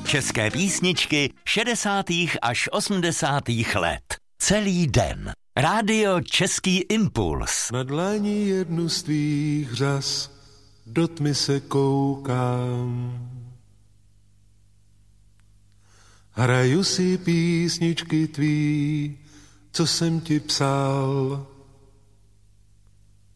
České písničky 60. až 80. let. Celý den. Rádio Český impuls. Na dlani jednu z tvých řas do tmy se koukám. Hraju si písničky tvý, co jsem ti psal.